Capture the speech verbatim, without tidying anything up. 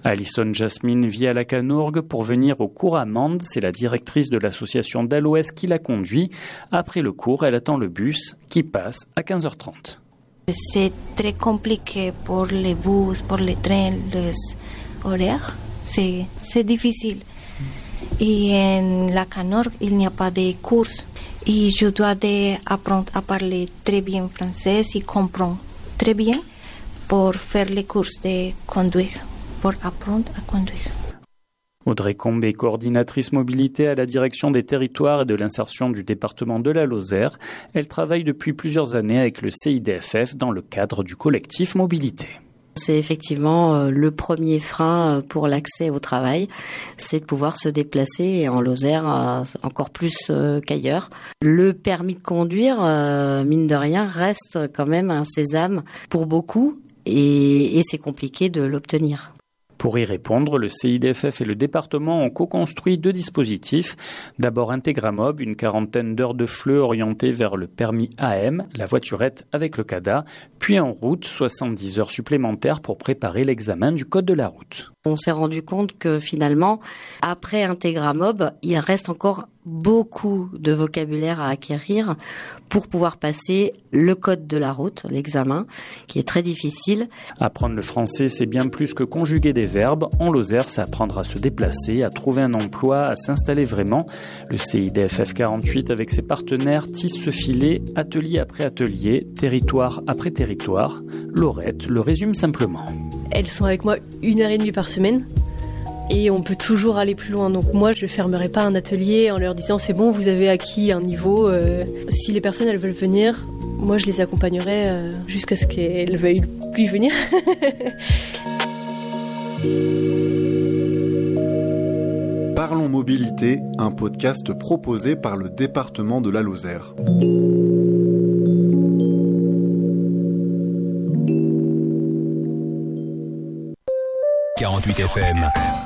Alison Jasmine vit à la Canourgue pour venir au cours à Mende. C'est la directrice de l'association d'Aloès qui la conduit. Après le cours, elle attend le bus qui passe à quinze heures trente. C'est très compliqué pour les bus, pour les trains, les horaires. C'est, c'est difficile. Et en la Canourgue, il n'y a pas de cours. Et je dois apprendre à parler très bien français et comprendre très bien pour faire les cours de conduire, pour apprendre à conduire. Audrey Combe est coordinatrice mobilité à la direction des territoires et de l'insertion du département de la Lozère. Elle travaille depuis plusieurs années avec le C I D F F dans le cadre du collectif mobilité. C'est effectivement le premier frein pour l'accès au travail, c'est de pouvoir se déplacer en Lozère encore plus qu'ailleurs. Le permis de conduire, mine de rien, reste quand même un sésame pour beaucoup et, et c'est compliqué de l'obtenir. Pour y répondre, le C I D F F et le département ont co-construit deux dispositifs. D'abord Intégramob, une quarantaine d'heures de F L E orientées vers le permis A M, la voiturette avec le C A D A, puis en route, soixante-dix heures supplémentaires pour préparer l'examen du code de la route. On s'est rendu compte que finalement, après Intégramob, il reste encore beaucoup de vocabulaire à acquérir pour pouvoir passer le code de la route, l'examen, qui est très difficile. Apprendre le français, c'est bien plus que conjuguer des verbes. En Lozère, c'est apprendre à se déplacer, à trouver un emploi, à s'installer vraiment. Le C I D F F quarante-huit, avec ses partenaires, tisse ce filet, atelier après atelier, territoire après territoire. Laurette le résume simplement. Elles sont avec moi une heure et demie par semaine. Et on peut toujours aller plus loin. Donc moi, je ne fermerai pas un atelier en leur disant c'est bon, vous avez acquis un niveau. Euh, si les personnes elles veulent venir, moi je les accompagnerai euh, jusqu'à ce qu'elles veuillent plus venir. Parlons Mobilité, un podcast proposé par le département de la Lozère. quarante-huit F M